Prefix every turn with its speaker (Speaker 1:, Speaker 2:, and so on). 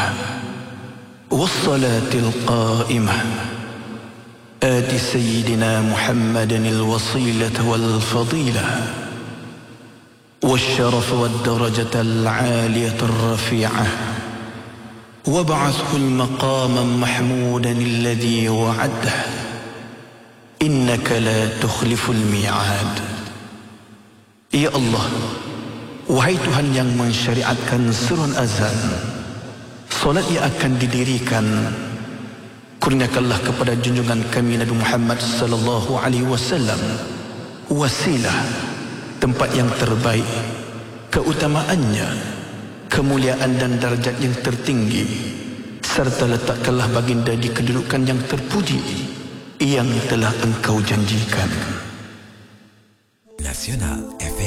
Speaker 1: والصلاة القائمة آت سيدنا محمد الوصيلة والفضيلة والشرف والدرجة العالية الرفيعة وابعثه المقام محمودا الذي وعده إنك لا تخلف الميعاد. Ya Allah, wahai Tuhan yang mensyariatkan seruan azan, solat yang akan didirikan, kurniakanlah kepada junjungan kami Nabi Muhammad sallallahu alaihi wasallam wasilah, tempat yang terbaik, keutamaannya, kemuliaan dan darjat yang tertinggi, serta letakkanlah baginda di kedudukan yang terpuji yang telah engkau janjikan.
Speaker 2: Nasional FM.